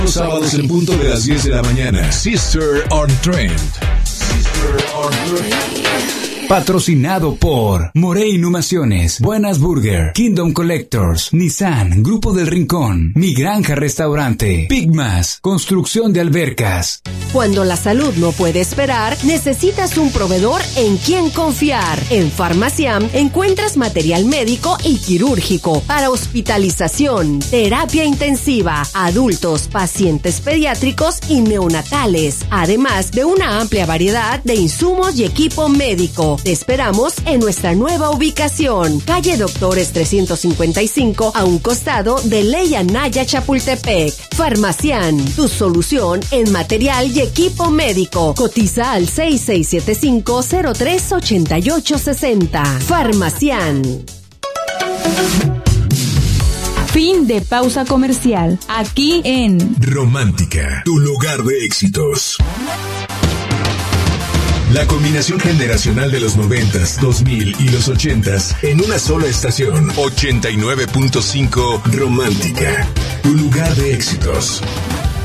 Los sábados en punto de las 10 de la mañana. Sister on Trend. Sister on Trend. Patrocinado por Morey Inhumaciones, Buenas Burger, Kingdom Collectors, Nissan, Grupo del Rincón, Mi Granja Restaurante, Pigmas, Construcción de Albercas. Cuando la salud no puede esperar, necesitas un proveedor en quien confiar. En Farmaciam encuentras material médico y quirúrgico para hospitalización, terapia intensiva, adultos, pacientes pediátricos y neonatales, además de una amplia variedad de insumos y equipo médico. Te esperamos en nuestra nueva ubicación, calle Doctores 355, a un costado de Ley Anaya Chapultepec. Farmaciam, tu solución en material y equipo médico. Cotiza al 6675-038860. Farmaciam. Fin de pausa comercial. Aquí en Romántica, tu lugar de éxitos. La combinación generacional de los 90s, 2000 y los 80s en una sola estación. 89.5 Romántica, tu lugar de éxitos.